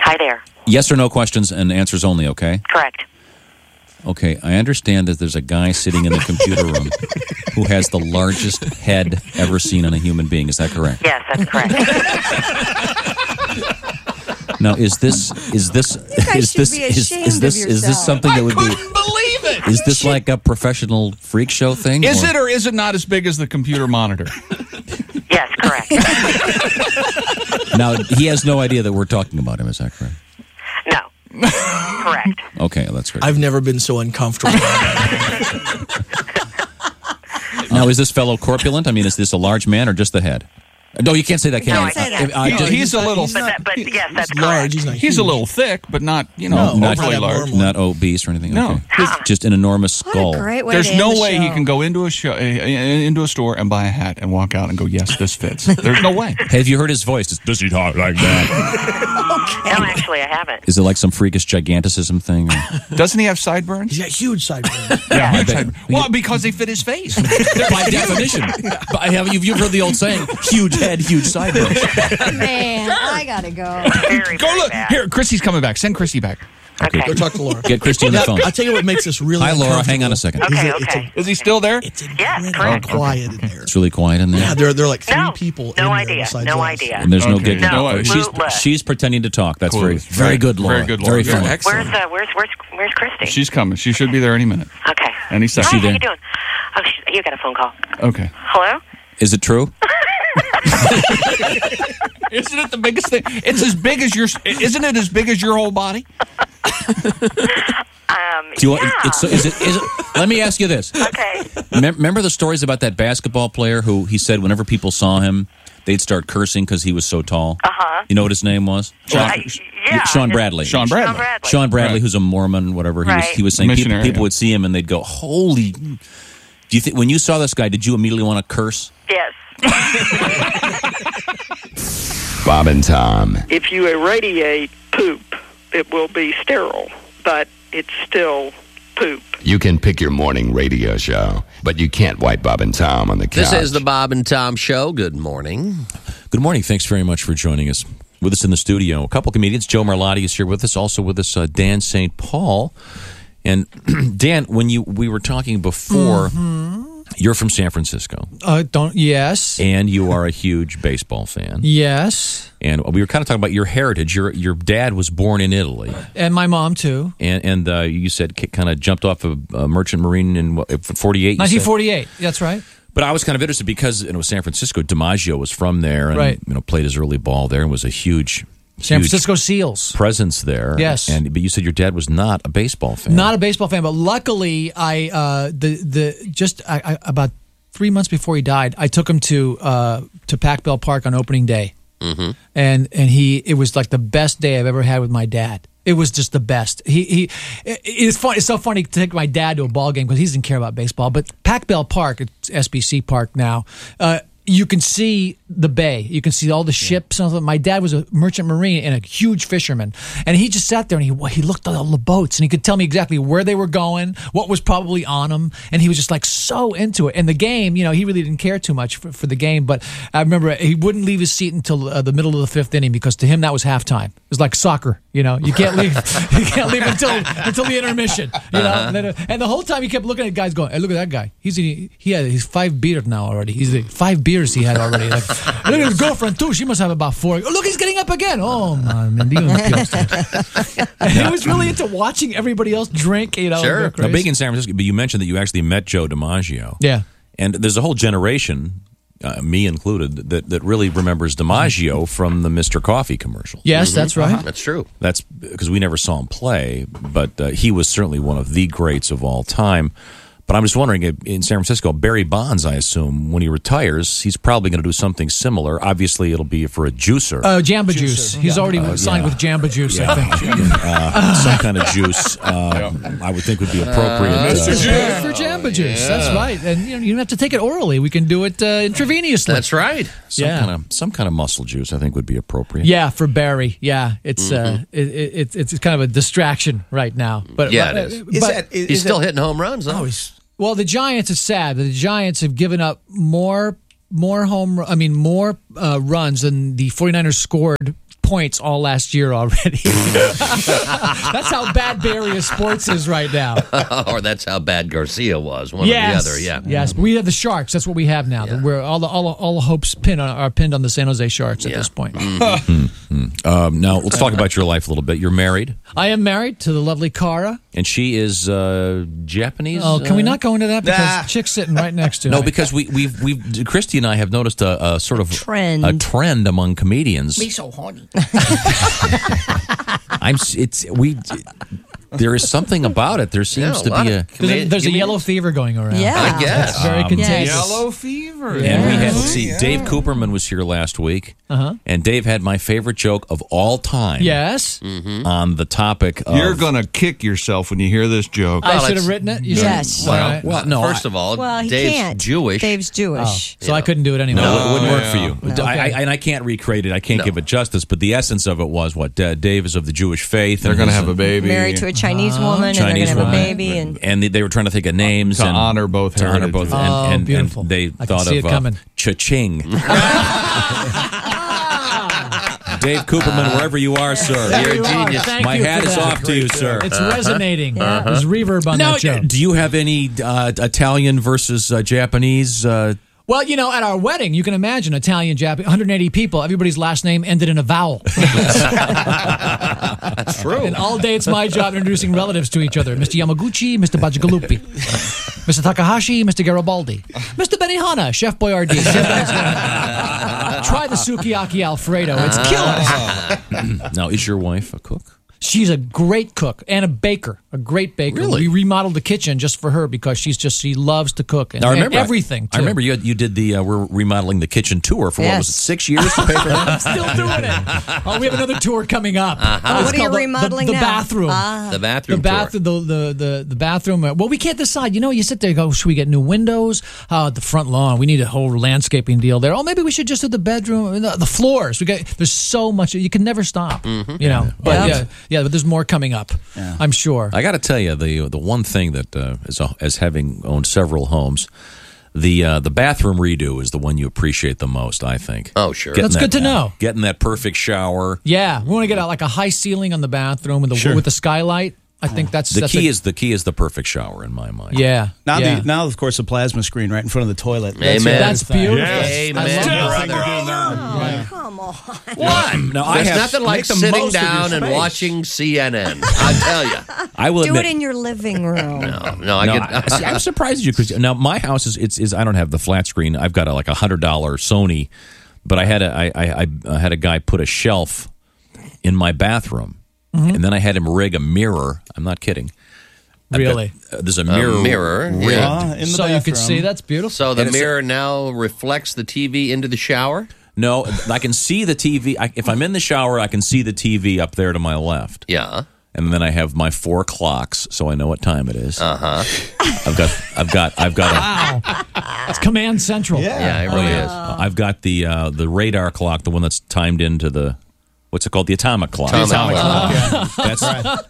Hi there. Yes or no questions and answers only, okay? Correct. Okay, I understand that there's a guy sitting in the computer room who has the largest head ever seen on a human being. Is that correct? Yes, that's correct. Now, is this something that would be? Couldn't believe it. Is this like a professional freak show thing? Is it or is it not as big as the computer monitor? Yes, correct. Now, he has no idea that we're talking about him. Is that correct? No. Correct. Okay, that's great. I've never been so uncomfortable. Now, is this fellow corpulent? I mean, is this a large man or just the head? No, you can't say that, can No, you? I can't say that. He's a little. But yes, that's He's large. correct. He's not He's huge. a little thick, but not No, overly not large. abnormal. Not obese or anything? No. Okay. Just an enormous skull. What a great way There's to end no the way show. he can go into a store and buy a hat and walk out and go, yes, this fits. There's no way. Hey, have you heard his voice? Does he talk like that? No, actually, I haven't. Is it like some freakish giganticism thing? Doesn't he have sideburns? He's got huge sideburns. Yeah, I bet. well, because they fit his face. By definition. You've heard the old saying, huge head, huge sideburns. Man, I gotta go. Very, Go very look. bad. Here, Christy's coming back. Send Christy back. Okay. Go talk to Laura. Get Christy on the phone. I'll tell you what makes us really Hi, Laura. uncomfortable. Hang on a second. Okay, It's okay. Is he still there? It's Yes, incredibly correct. quiet in there. It's really quiet in there. Yeah, there are like three No, people no in there idea, besides no us. idea. And there's no Okay. gig. No, she's clueless. she's pretending to talk. That's Clueless. very good, Laura. Very good, Laura. Very Yeah, funny. Where's Christy? She's coming. She should be there any minute. Okay. Any second. Hi, she how there? you doing? Oh, you got a phone call. Okay. Hello? Is it true? Isn't it the biggest thing? It's as big as your. Isn't it as big as your whole body? Do you want, Yeah. is it? Let me ask you this. Okay. Remember the stories about that basketball player who he said whenever people saw him, they'd start cursing because he was so tall? Uh-huh. You know what his name was? Yeah. Sean Bradley. Sean Bradley. Sean Bradley, Right. who's a Mormon, whatever. Right. He was saying Missionary, people yeah. would see him and they'd go, "Holy!" Do you think when you saw this guy, did you immediately want to curse? Yes. Bob and Tom. If you irradiate poop, it will be sterile, but it's still poop. You can pick your morning radio show, but you can't wipe Bob and Tom on the couch. This is the Bob and Tom Show. Good morning. Good morning. Thanks very much for joining us. With us in the studio, a couple comedians. Joe Marlotti is here with us. Also with us, Dan St. Paul. And Dan, when we were talking before, you're from San Francisco, Yes. and you are a huge baseball fan. Yes. And we were kind of talking about your heritage. Your dad was born in Italy, And my mom, too. and you said kind of jumped off a merchant marine in 48. 1948. That's right. But I was kind of interested because it was San Francisco. DiMaggio was from there, and Right. played his early ball there, and was a huge San Francisco Seals. presence there. Yes. But you said your dad was not a baseball fan. Not a baseball fan, but luckily, about 3 months before he died, I took him to Pac Bell Park on opening day, and it was like the best day I've ever had with my dad. It was just the best. It's fun. It's so funny to take my dad to a ball game because he doesn't care about baseball. But Pac Bell Park, it's SBC Park now. You can see the bay. You can see all the ships. And my dad was a merchant marine and a huge fisherman. And he just sat there and he looked at all the boats and he could tell me exactly where they were going, what was probably on them. And he was just like so into it. And the game, he really didn't care too much for the game. But I remember he wouldn't leave his seat until the middle of the fifth inning because to him that was halftime. It was like soccer. You can't leave. You can't leave until the intermission. And the whole time he kept looking at guys going, "Hey, look at that guy. He's 5 beers now already. He's 5 beers he had already. Like, look at his girlfriend too. She must have about 4. Oh, look, he's getting up again. Oh man, and he was really into watching everybody else drink. Sure. Now, big in San Francisco, but you mentioned that you actually met Joe DiMaggio. Yeah. And there's a whole generation, me included, that really remembers DiMaggio from the Mr. Coffee commercials. Yes, that's right. That's true. That's because we never saw him play, but he was certainly one of the greats of all time. But I'm just wondering, in San Francisco, Barry Bonds, I assume, when he retires, he's probably going to do something similar. Obviously, it'll be for a juicer. Jamba Juice. He's already signed with Jamba Juice, I think. Some kind of juice, I would think would be appropriate. For Jamba Juice. That's right. And you don't have to take it orally. We can do it intravenously. That's right. Some kind of muscle juice, I think, would be appropriate. Yeah, for Barry. Yeah, it's it's kind of a distraction right now. But Yeah, it is. He's still hitting home runs, though. Well, the Giants, it's sad. The Giants have given up more runs than the 49ers scored points all last year already. That's how bad Barry is sports is right now. Or that's how bad Garcia was. One or the other. Yeah. Yes, but we have the Sharks. That's what we have now. Yeah. Where all the hopes are pinned on the San Jose Sharks at this point. Now, let's talk about your life a little bit. You're married, I am married to the lovely Cara. and she is Japanese. Oh, can we not go into that because chick's sitting right next to No, me. because we've Christy and I have noticed a sort of Trend. a trend among comedians. so horny. There is something about it. There seems to be There's a yellow fever going around. Yeah. I guess. It's very contagious. Yellow fever. And we had, let's see, Dave Cooperman was here last week, and Dave had my favorite joke of all time. Yes. On the topic of You're going to kick yourself when you hear this joke. I should have written it. You said? Yes. All right. well, no, First of all, Well, he Dave's can't. Jewish. Dave's Jewish. So I couldn't do it anyway. No, it wouldn't work yeah. for you. No. And I can't recreate it. I can't give it justice. But the essence of it was what Dave is of the Jewish faith. They're and going to his- have a baby. Married to a Chinese woman, Chinese and they're going to have woman. a baby. And they were trying to think of names To and honor both to honor heritages. both, Oh, and beautiful. they I can thought see of it coming. cha-ching. Dave Cooperman, wherever you are, sir, There You're a you are. genius. Thank my you hat for is that. off to you, sir. It's resonating. There's reverb on Now, that joke. do you have any Italian versus Japanese? Well, at our wedding, you can imagine Italian, Japanese, 180 people. Everybody's last name ended in a vowel. That's true. And all day it's my job introducing relatives to each other. Mr. Yamaguchi, Mr. Bajigalupi, Mr. Takahashi, Mr. Garibaldi, Mr. Benihana, Chef Boyardee. Try the sukiyaki Alfredo. It's killer. Now, is your wife a cook? She's a great cook and a baker, a great baker. Really? We remodeled the kitchen just for her because she loves to cook and, Now, I remember and everything. I too. remember you did the we're remodeling the kitchen tour for what was it, Yes. 6 years to pay for that? I'm still doing it. Oh, we have another tour coming up. It's What are you called remodeling the now? bathroom. The bathroom. The bathroom, the bathroom. Well, we can't decide. You sit there and go, should we get new windows? The front lawn, we need a whole landscaping deal there. Oh, maybe we should just do the bedroom, the floors. There's so much. You can never stop, But Yeah. but there's more coming up, I'm sure. I got to tell you, the one thing that as having owned several homes, the bathroom redo is the one you appreciate the most. I think. Oh, sure. Getting That's good to know. Getting that perfect shower. Yeah, we want to get like a high ceiling on the bathroom with the skylight. I think that's The key is the perfect shower in my mind. Yeah. Now, yeah. now, of course, the plasma screen right in front of the toilet. Amen. That's beautiful. Amen, brother. come on. What? No, There's nothing like make the sitting most of your down and space. watching CNN. I tell you. I will Do admit. it in your living room. No, See, I'm surprised at you because now my house is I don't have the flat screen. I've got like $100 Sony, but I had a guy put a shelf in my bathroom, and then I had him rig a mirror. I'm not kidding. Really? There's a mirror. mirror, rigged. yeah. In the So you could bathroom. see. That's beautiful. So the And it's- mirror now reflects the TV into the shower? No, I can see the TV. If I'm in the shower, I can see the TV up there to my left. Yeah. And then I have my 4 clocks, so I know what time it is. I've got. Wow. It's Command Central. Yeah, it really is. I've got the radar clock, the one that's timed into the. What's it called? The atomic clock. Atomic clock. That's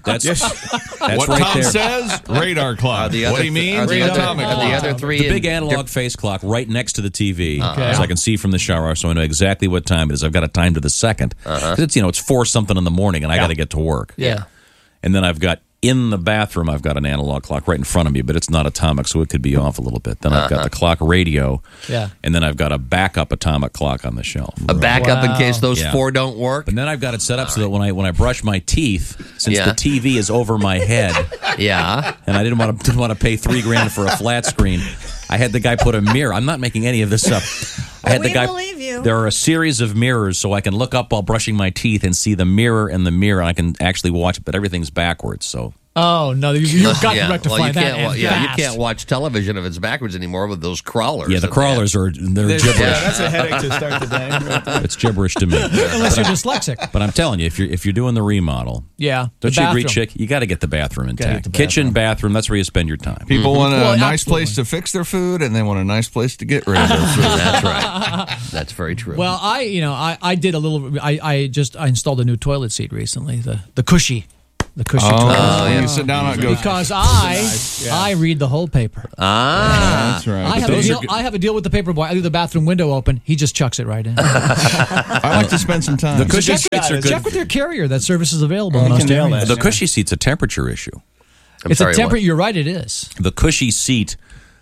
What right Tom there. says? Radar clock. What he means? The Atomic clock. other three The big in analog face clock right next to the TV, Okay. so I can see from the shower, so I know exactly what time it is. I've got it timed to the second. 'Cause it's it's 4 something in the morning, and I got to get to work. Yeah. And then I've got in the bathroom, I've got an analog clock right in front of me, but it's not atomic, so it could be off a little bit. Then I've got the clock radio, Yeah. and then I've got a backup atomic clock on the shelf. A backup in Wow. case those Yeah. 4 don't work? And then I've got it set up so that when I brush my teeth, since Yeah. the TV is over my head, Yeah. and I didn't want to pay $3,000 for a flat screen, I had the guy put a mirror. I'm not making any of this up. I had the We guy. believe you. There are a series of mirrors, so I can look up while brushing my teeth and see the mirror in the mirror. I can actually watch it, but everything's backwards. So Oh no, you've got to rectify Well, you that. can't. and You fast. can't watch television if it's backwards anymore with those crawlers. yeah, the and crawlers are they're Yeah, gibberish. that's a headache to start the day. Right there. It's gibberish to me. Unless you're dyslexic. But I'm telling you, if you're doing the remodel, Yeah. don't the you agree, bathroom. Chick? You got to get the bathroom Gotta get intact. the Kitchen, bathroom. That's where you spend your time. People want a Well, nice absolutely. place to fix their food, and they want a nice place to get rid of their food. That's right. That's very true. Well, I did a little. I installed a new toilet seat recently. The Cushy. The cushy toilet. When you sit down on it, it goes. Because I read the whole paper. That's right. I have a deal with the paper boy. I leave the bathroom window open. He just chucks it right in. I like to spend some time. The cushy seats are good. Check with your carrier. That service is available in You most can nail areas. that. The cushy seat's a temperature issue. It's a temperature. You're right. It is. The cushy seat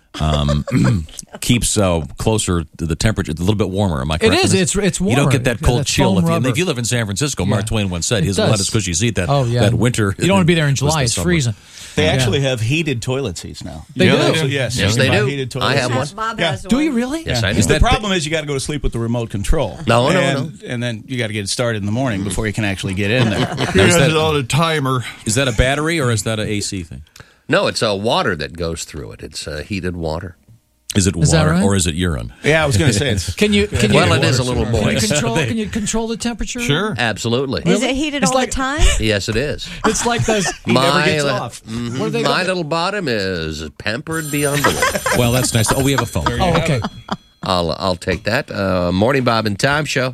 keeps closer to the temperature. It's a little bit warmer. Am I correct? It is. in this? It's warmer. You don't get that cold That's chill. foam If rubber. you live in San Francisco, Mark Twain once said, he doesn't let his cushy seat that winter. You don't want to be there in July. It's summer. freezing. They actually have heated toilet seats now. They do. So, yes, Yes, you they can buy do. Heated toilet I have seats. one. Bob has Do one. you really? Yes, I do. The problem is you got to go to sleep with the remote control. No. And then you got to get it started in the morning before you can actually get in there. on a timer. Is that a battery or is that an AC thing? No, it's water that goes through it. It's heated water. Is it Is that water right? or is it urine? Yeah, I was going to say it's. Can you? Well, it is a little moist. Can you control the temperature? Sure. Absolutely. Is it heated It's all like- the time? Yes, it is. It's like those. He never gets off. Mhm. What do they My do? little bottom is pampered beyond belief. Well, that's nice. Oh, we have a phone. Oh, okay. I'll take that. Morning, Bob and Tom show.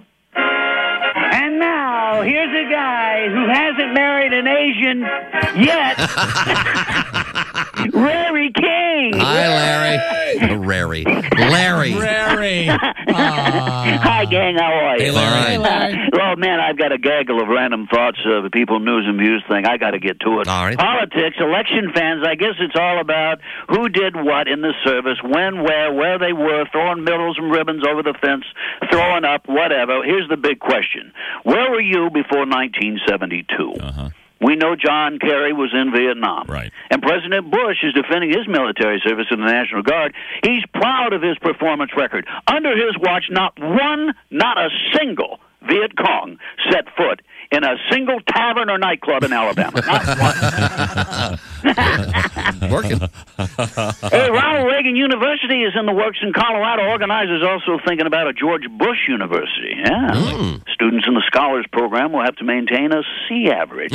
And now, here's a guy who hasn't married an Asian yet. Larry King. Hi, Larry. Larry. Hi, gang. How are you? Hey, Larry. Hey, Larry. Oh, man, I've got a gaggle of random thoughts of the people news and views thing. I got to get to it. All right. Politics, election fans, I guess it's all about who did what in the service, when, where they were, throwing medals and ribbons over the fence, throwing up, whatever. Here's the big question. Where were you before 1972? Uh-huh. We know John Kerry was in Vietnam. Right. And President Bush is defending his military service in the National Guard. He's proud of his performance record. Under his watch, not a single Viet Cong set foot in a single tavern or nightclub in Alabama. Not one. Working. Hey, Ronald Reagan University is in the works in Colorado. Organizers also thinking about a George Bush University. Yeah. Students in the Scholars Program will have to maintain a C average.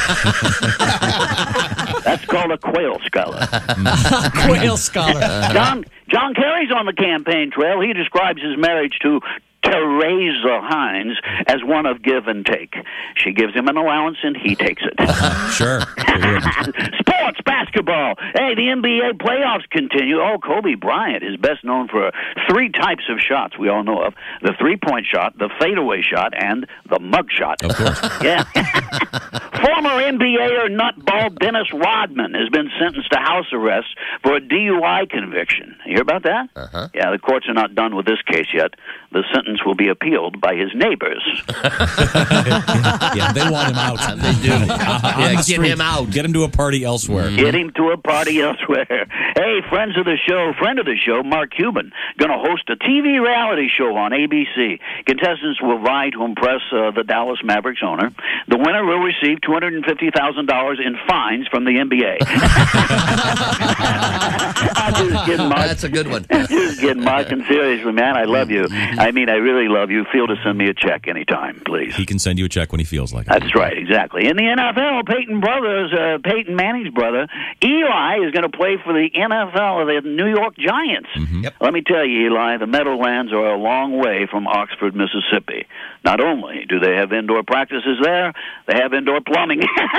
That's called a Quail Scholar. Quail scholar. John Kerry's on the campaign trail. He describes his marriage to Teresa Hines as one of give and take. She gives him an allowance and he takes it. Sure. Sports, basketball. Hey, the NBA playoffs continue. Oh, Kobe Bryant is best known for three types of shots we all know of. The three-point shot, the fadeaway shot, and the mug shot. Of course. Yeah. Former NBAer nutball Dennis Rodman has been sentenced to house arrest for a DUI conviction. You hear about that? Uh-huh. Yeah, the courts are not done with this case yet. The sentence will be appealed by his neighbors. Yeah, they want him out. They do. Yeah, get him out. Get him to a party elsewhere. Get him to a party elsewhere. Hey, friend of the show, Mark Cuban, going to host a TV reality show on ABC. Contestants will vie to impress the Dallas Mavericks owner. The winner will receive $250,000 in fines from the NBA. I'm just kidding, Mark. That's a good one. Just kidding, Mark. And seriously, man, I love you. I mean, I really love you. Feel to send me a check anytime, please. He can send you a check when he feels like it. That's right, exactly. In the NFL, Peyton Manning's brother, Eli, is going to play for the NFL, the New York Giants. Yep. Let me tell you, Eli, the Meadowlands are a long way from Oxford, Mississippi. Not only do they have indoor practices there, they have indoor plumbing.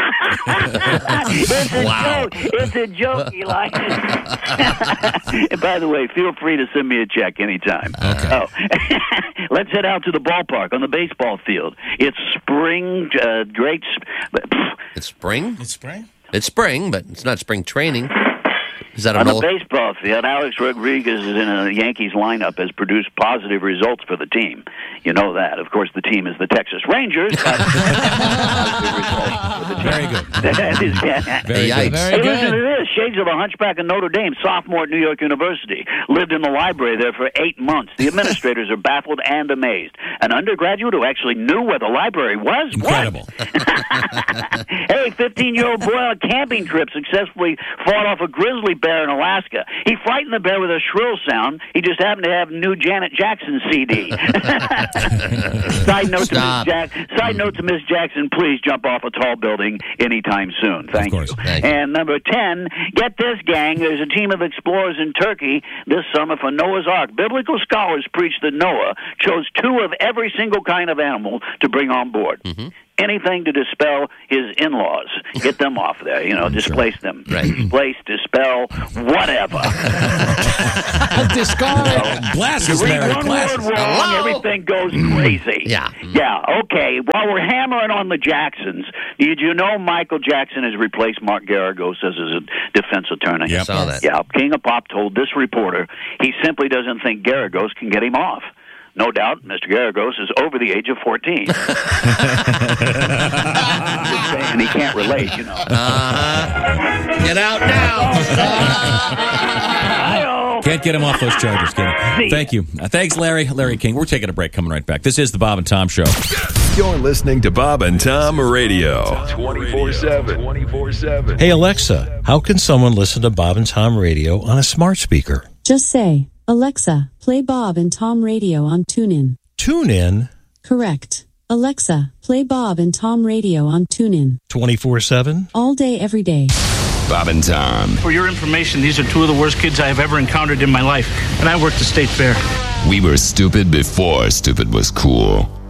It's a joke, Eli. And by the way, feel free to send me a check anytime. Okay. Oh. Let's head out to the ballpark on the baseball field. It's spring, great. It's spring? It's spring? It's spring, but it's not spring training. Is that a On the mill? baseball field, Alex Rodriguez is in a Yankees lineup, has produced positive results for the team. You know that. Of course, the team is the Texas Rangers. Very good. Very Hey, good. listen to this. Shades of a Hunchback of Notre Dame, sophomore at New York University, lived in the library there for 8 months. The administrators are baffled and amazed. An undergraduate who actually knew where the library was? Incredible. Hey, 15-year-old boy on a camping trip successfully fought off a grizzly bear in Alaska. He frightened the bear with a shrill sound. He just happened to have new Janet Jackson CD. Side note to Miss Jackson, please jump off a tall building anytime soon. Thank you. Thank you. And number 10, get this, gang. There's a team of explorers in Turkey this summer for Noah's Ark. Biblical scholars preach that Noah chose 2 of every single kind of animal to bring on board. anything to dispel his in-laws. Get them off there, displace them. Right. Displace, dispel, whatever. Discard. Glasses, You read Larry. one Glasses. word wrong, everything goes crazy. Yeah. Yeah, okay. While we're hammering on the Jacksons, did you know Michael Jackson has replaced Mark Garagos as his defense attorney? Yep. Saw that. Yeah, King of Pop told this reporter he simply doesn't think Garagos can get him off. No doubt, Mr. Garagos is over the age of 14. Just saying, he can't relate, Get out now. Can't get him off those charges, can you? Thank you. Thanks, Larry. Larry King. We're taking a break. Coming right back. This is the Bob and Tom Show. You're listening to Bob and Tom Radio 24/7. Hey, Alexa, how can someone listen to Bob and Tom Radio on a smart speaker? Just say, Alexa, play Bob and Tom Radio on TuneIn. TuneIn? Correct. Alexa, play Bob and Tom Radio on TuneIn. 24/7? All day, every day. Bob and Tom. For your information, these are two of the worst kids I have ever encountered in my life, and I worked the state fair. We were stupid before stupid was cool.